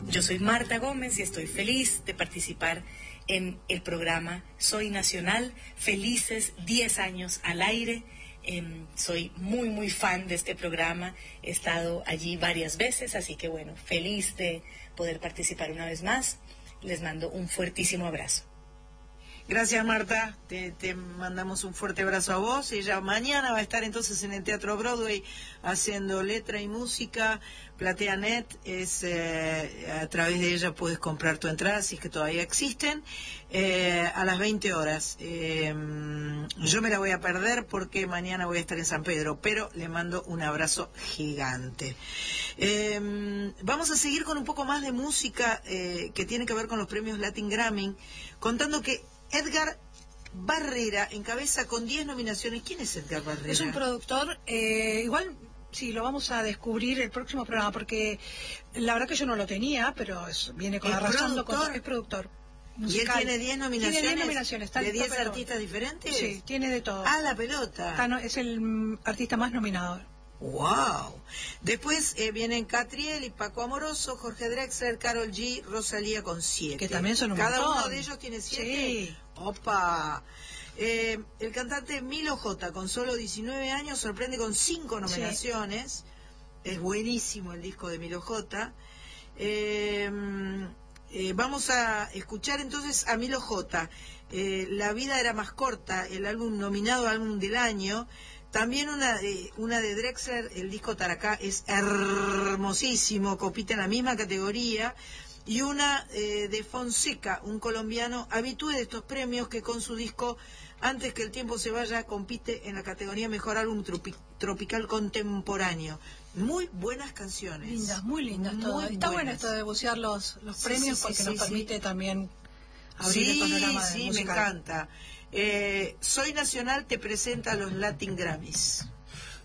Yo soy Marta Gómez y estoy feliz de participar en el programa Soy Nacional. Felices 10 años al aire. Soy muy fan de este programa. He estado allí varias veces, así que bueno, feliz de poder participar una vez más. Les mando un fuertísimo abrazo. Gracias, Marta, te mandamos un fuerte abrazo a vos. Ella mañana va a estar entonces en el Teatro Broadway haciendo letra y música. PlateaNet es a través de ella puedes comprar tu entrada, si es que todavía existen, a las 20 horas. Yo me la voy a perder porque mañana voy a estar en San Pedro, pero le mando un abrazo gigante. Vamos a seguir con un poco más de música que tiene que ver con los premios Latin Grammy, contando que Edgar Barrera encabeza con 10 nominaciones. ¿Quién es Edgar Barrera? Es un productor, igual sí, lo vamos a descubrir el próximo programa, porque la verdad que yo no lo tenía, pero viene arrasando con... Es productor musical. ¿Y él tiene 10 nominaciones? Tiene 10 nominaciones. ¿De 10 artistas diferentes? Sí, tiene de todo. Ah, la pelota. Es el artista más nominado. ¡Wow! Después vienen Catriel y Paco Amoroso, Jorge Drexler, Karol G, Rosalía con 7. Que también son un Cada montón. uno de ellos tiene 7. Sí. ¡Opa! El cantante Milo J, con solo 19 años, sorprende con 5 nominaciones. Sí. Es buenísimo el disco de Milo J. Vamos a escuchar entonces a Milo J. La vida era más corta, el álbum nominado álbum del año. También una de Drexler, el disco Taracá, es hermosísimo, compite en la misma categoría. Y una de Fonseca, un colombiano habitué de estos premios, que con su disco Antes que el tiempo se vaya compite en la categoría Mejor Álbum Tropical Contemporáneo. Muy buenas canciones. Lindas, muy lindas todas. Está bueno esto de bucear los premios, porque nos permite también abrir el panorama de música. Me encanta. Soy Nacional te presenta los Latin Grammys.